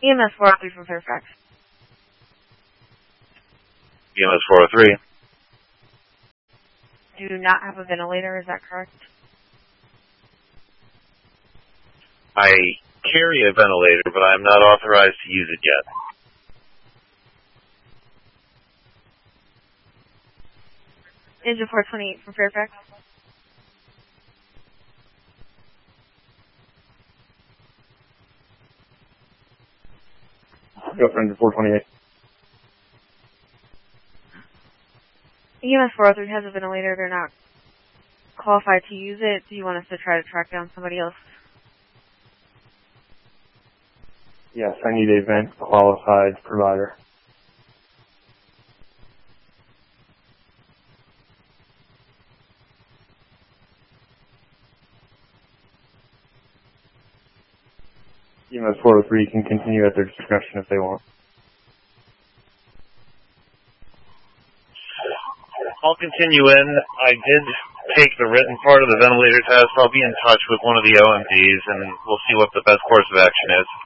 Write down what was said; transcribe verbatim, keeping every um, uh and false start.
E M S four oh three from Fairfax. E M S four oh three. Do not have a ventilator, is that correct? I carry a ventilator, but I'm not authorized to use it yet. Engine four twenty-eight from Fairfax. Go for engine four twenty-eight. E M S four oh three has a ventilator. They're not qualified to use it. Do you want us to try to track down somebody else? Yes, I need a vent qualified provider. E M S four oh three can continue at their discretion if they want. I'll continue in. I did take the written part of the ventilator test. I'll be in touch with one of the O M Ds, and we'll see what the best course of action is.